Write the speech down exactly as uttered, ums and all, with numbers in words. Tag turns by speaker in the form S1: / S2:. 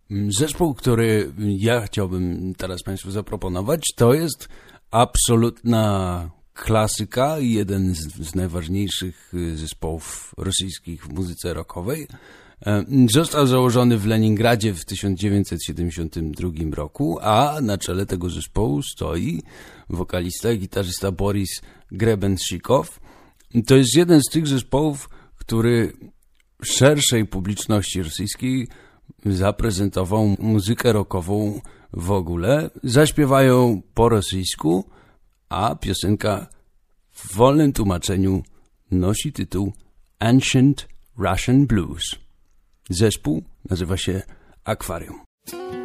S1: Zespół, który ja chciałbym teraz Państwu zaproponować, to jest absolutna klasyka, jeden z, z najważniejszych zespołów rosyjskich w muzyce rockowej. Został założony w Leningradzie w tysiąc dziewięćset siedemdziesiątym drugim roku, a na czele tego zespołu stoi wokalista i gitarzysta Boris Grebenszczykow. To jest jeden z tych zespołów, który szerszej publiczności rosyjskiej zaprezentował muzykę rockową w ogóle. Zaśpiewają po rosyjsku, a piosenka w wolnym tłumaczeniu nosi tytuł Ancient Russian Blues. Zespół nazywa się Akwarium.